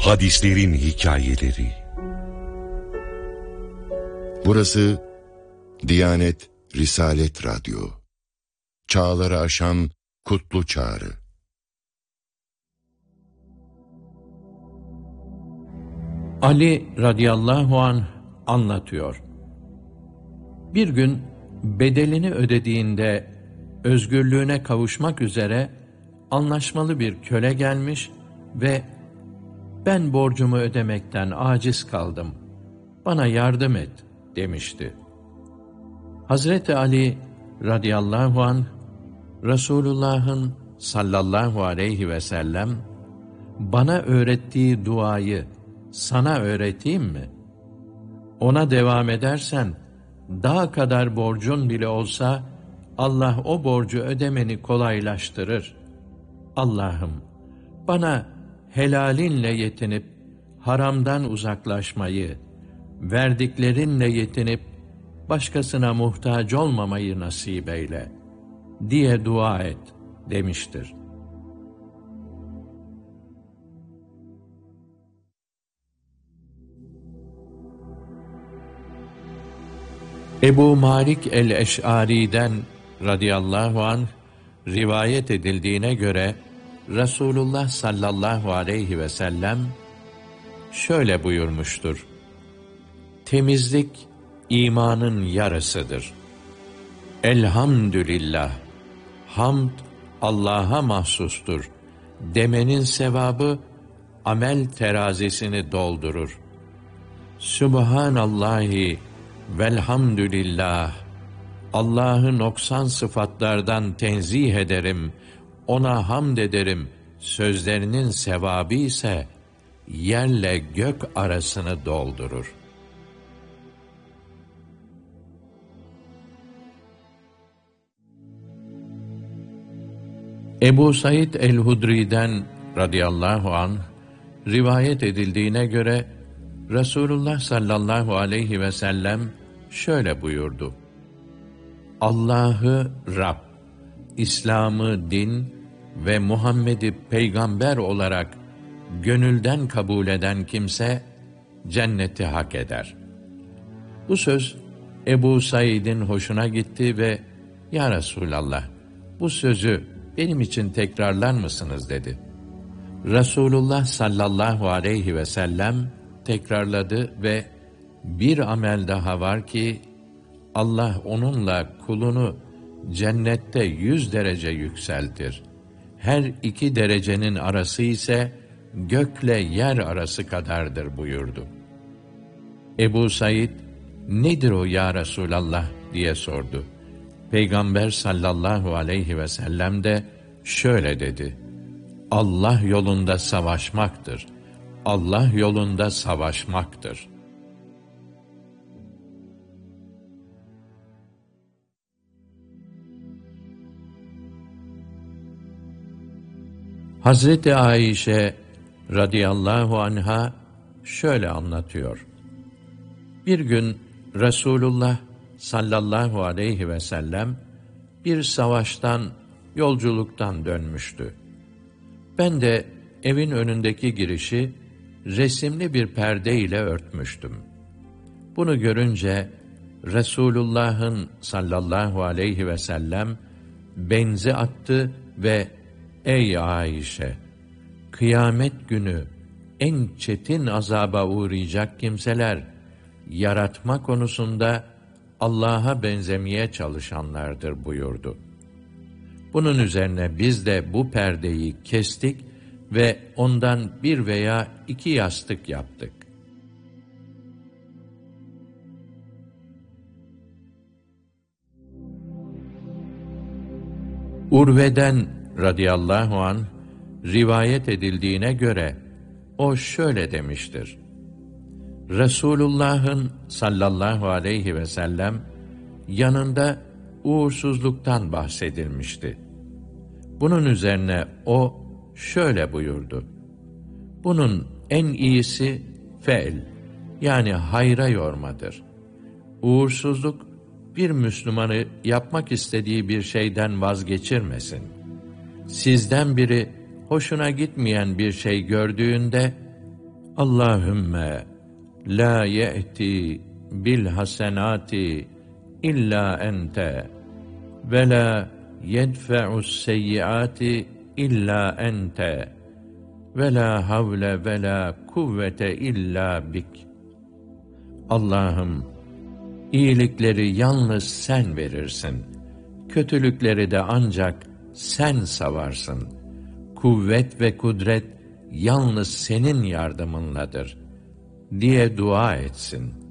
Hadislerin hikayeleri. Burası Diyanet Risalet Radyo. Çağları aşan kutlu çağrı. Ali radıyallahu anh anlatıyor. Bir gün bedelini ödediğinde özgürlüğüne kavuşmak üzere anlaşmalı bir köle gelmiş ve "Ben borcumu ödemekten aciz kaldım, bana yardım et" demişti. Hazreti Ali radıyallahu anh, Resulullah'ın sallallahu aleyhi ve sellem bana öğrettiği duayı sana öğreteyim mi? Ona devam edersen, dağ kadar borcun bile olsa, Allah o borcu ödemeni kolaylaştırır. Allah'ım, bana helalinle yetinip, haramdan uzaklaşmayı, verdiklerinle yetinip, başkasına muhtaç olmamayı nasip eyle, diye dua et, demiştir. Ebu Malik el-Eş'ari'den radıyallahu anh rivayet edildiğine göre Resulullah sallallahu aleyhi ve sellem şöyle buyurmuştur: temizlik imanın yarısıdır. Elhamdülillah, hamd Allah'a mahsustur demenin sevabı amel terazisini doldurur. Sübhanallahi velhamdülillah, Allah'ı noksan sıfatlardan tenzih ederim, ona hamd ederim sözlerinin sevabı ise yerle gök arasını doldurur. Ebu Said el-Hudri'den radıyallahu anh rivayet edildiğine göre Resulullah sallallahu aleyhi ve sellem şöyle buyurdu: Allah'ı Rab, İslam'ı din ve Muhammed'i peygamber olarak gönülden kabul eden kimse cenneti hak eder. Bu söz Ebu Said'in hoşuna gitti ve "Ya Resulallah, bu sözü benim için tekrarlar mısınız?" dedi. Resulullah sallallahu aleyhi ve sellem tekrarladı ve "Bir amel daha var ki Allah onunla kulunu cennette 100 derece yükseltir. Her 2 derecenin arası ise gökle yer arası kadardır" buyurdu. Ebu Said, "Nedir o ya Resulallah?" diye sordu. Peygamber sallallahu aleyhi ve sellem de şöyle dedi: Allah yolunda savaşmaktır. Allah yolunda savaşmaktır. Hazreti Ayşe radıyallahu anha şöyle anlatıyor. Bir gün Resulullah sallallahu aleyhi ve sellem bir savaştan, yolculuktan dönmüştü. Ben de evin önündeki girişi resimli bir perde ile örtmüştüm. Bunu görünce Resulullah'ın sallallahu aleyhi ve sellem benzi attı ve "Ey Ayşe, kıyamet günü en çetin azaba uğrayacak kimseler, yaratma konusunda Allah'a benzemeye çalışanlardır" buyurdu. Bunun üzerine biz de bu perdeyi kestik ve ondan 1 veya 2 yastık yaptık. Urve'den radıyallahu anh rivayet edildiğine göre o şöyle demiştir: Resulullah'ın sallallahu aleyhi ve sellem yanında uğursuzluktan bahsedilmişti. Bunun üzerine o şöyle buyurdu: bunun en iyisi fe'l, yani hayra yormadır. Uğursuzluk bir Müslümanı yapmak istediği bir şeyden vazgeçirmesin. Sizden biri hoşuna gitmeyen bir şey gördüğünde Allahümme la ye'ti bil hasenati illa ente ve la yedfe'us seyyiati illa ente ve la havle ve la kuvvete illa bik. Allah'ım, iyilikleri yalnız sen verirsin. Kötülükleri de ancak sen savarsın. Kuvvet ve kudret yalnız senin yardımınladır diye dua etsin.